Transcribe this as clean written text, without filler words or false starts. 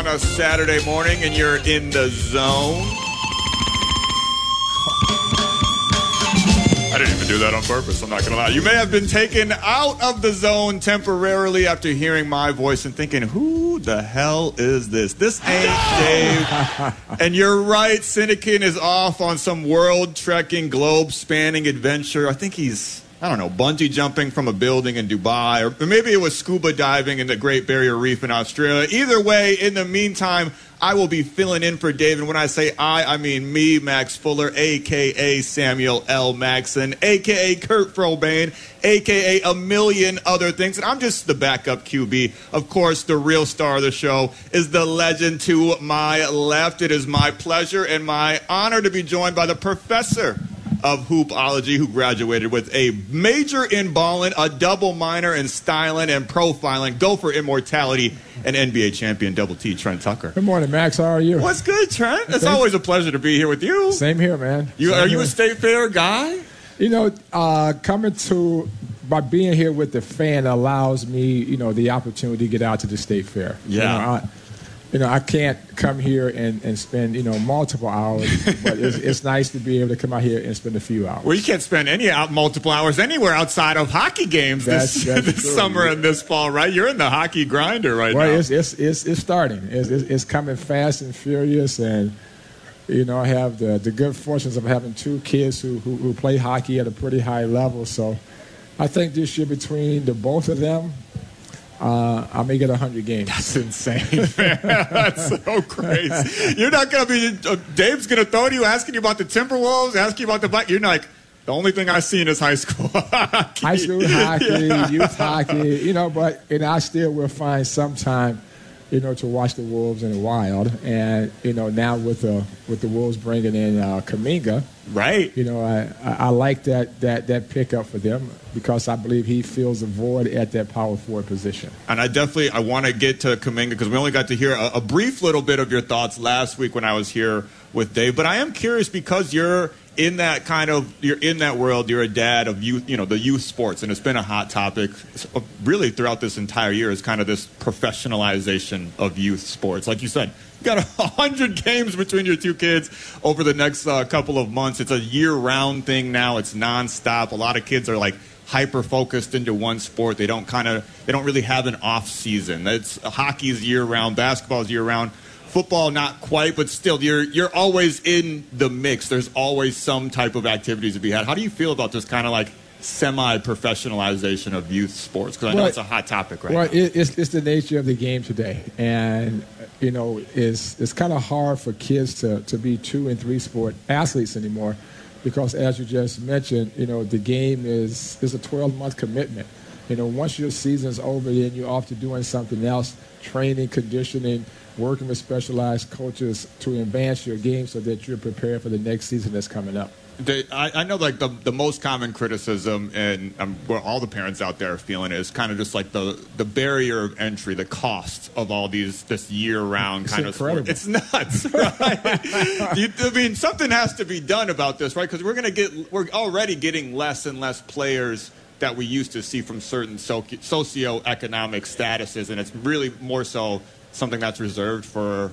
on a Saturday morning and you're in the zone. I didn't even do that on purpose, I'm not going to lie. You may have been taken out of the zone temporarily after hearing my voice and thinking, who the hell is this? This ain't Dave. And you're right, Sinekin is off on some world-trekking, globe-spanning adventure. I think he's, bungee jumping from a building in Dubai, or maybe it was scuba diving in the Great Barrier Reef in Australia. Either way, in the meantime, I will be filling in for Dave. And when I say I mean me, Max Fuller, a.k.a. Samuel L. Maxon, a.k.a. Kurt Frobain, a.k.a. a million other things. And I'm just the backup QB. Of course, the real star of the show is the legend to my left. It is my pleasure and my honor to be joined by the professor of hoopology, who graduated with a major in ballin', a double minor in styling and profiling, go for immortality, and NBA champion Double T, Trent Tucker. Good morning, Max. How are you? What's good, Trent? It's always a pleasure to be here with you. Same here, man. Are you a State Fair guy? By being here with the fan allows me, the opportunity to get out to the State Fair. Yeah. I can't come here and spend, multiple hours, but it's nice to be able to come out here and spend a few hours. Well, you can't spend multiple hours anywhere outside of hockey games this summer and this fall, right? You're in the hockey grinder right now. Well, it's starting. It's coming fast and furious, and I have the good fortunes of having two kids who play hockey at a pretty high level. So I think this year between the both of them, I may get 100 games. That's insane, man. That's so crazy. You're not going to be – Dave's going to throw to you, asking you about the Timberwolves, asking you about the – you're like, the only thing I've seen is high school hockey. High school hockey, youth hockey, but I still will find some time, to watch the Wolves in the Wild. And, now with the Wolves bringing in Kuminga. Right. I like that pickup for them because I believe he fills a void at that power forward position. And I want to get to Kuminga because we only got to hear a brief little bit of your thoughts last week when I was here with Dave. But I am curious because you're in that world, you're a dad of youth, the youth sports, and it's been a hot topic really throughout this entire year is kind of this professionalization of youth sports. Like you said, you got 100 games between your two kids over the next couple of months. It's a year-round thing now. It's nonstop. A lot of kids are like hyper-focused into one sport. They don't really have an off season. Hockey's year-round, basketball's year-round. Football, not quite, but still, you're always in the mix. There's always some type of activities to be had. How do you feel about this kind of like semi-professionalization of youth sports? Because I know it's a hot topic right now. It's the nature of the game today. And, it's kind of hard for kids to be 2 and 3 sport athletes anymore because, as you just mentioned, the game is a 12-month commitment. Once your season's over, then you're off to doing something else, training, conditioning, working with specialized coaches to advance your game so that you're prepared for the next season that's coming up. I know like the most common criticism, and where all the parents out there are feeling it, is kind of just like the barrier of entry, the cost of all this year-round kind of sport. It's nuts, right? Something has to be done about this, right? Because we're already getting less and less players that we used to see from certain socioeconomic statuses, and it's really more so something that's reserved for